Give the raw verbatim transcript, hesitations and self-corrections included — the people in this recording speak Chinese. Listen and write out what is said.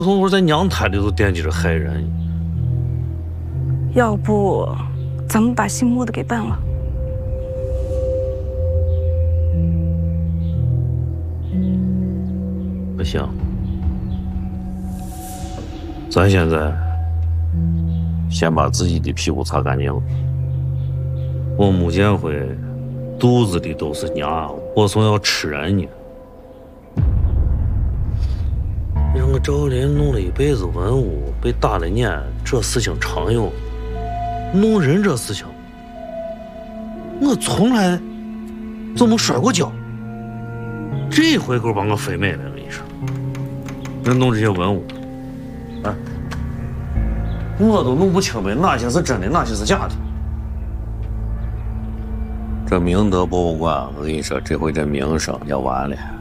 从我在娘胎里头惦记着害人。 要不，咱们把姓穆的给办了。 不行，咱现在先把自己的屁股擦干净。我穆建辉肚子里都是娘，我总要吃人呢。让个赵林弄了一辈子文物，被打了撵，这事情常有。弄人这事情，我从来就没摔过跤。这回够把我飞美了，我跟你说。人弄这些文物，啊，我都弄不清白，哪些是真的，哪些是假的。这明德博物馆，我跟你说，这回这名声要完了。